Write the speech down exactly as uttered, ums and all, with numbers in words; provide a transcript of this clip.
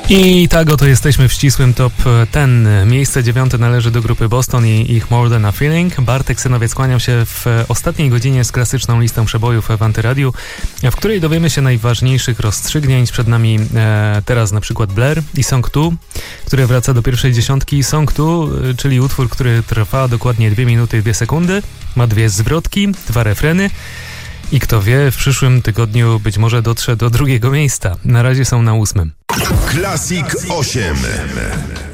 I tak oto jesteśmy w ścisłym top ten. Miejsce dziewiąte należy do grupy Boston i ich More Than a Feeling. Bartek Synowiec kłaniał się w ostatniej godzinie z klasyczną listą przebojów w Antyradiu, w której dowiemy się najważniejszych rozstrzygnięć. Przed nami e, teraz na przykład Blair i Song two, który wraca do pierwszej dziesiątki. Song two, czyli utwór, który trwa dokładnie dwie minuty i dwie sekundy, ma dwie zwrotki, dwa refreny. I kto wie, w przyszłym tygodniu być może dotrze do drugiego miejsca. Na razie są na ósmym. Classic osiem.